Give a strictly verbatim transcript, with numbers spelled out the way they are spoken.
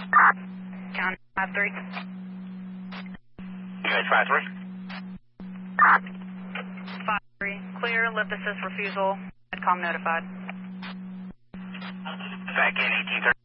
County five three. U H five three. five three. Clear, lift assist refusal. Medcom notified. Back in eighteen thirty.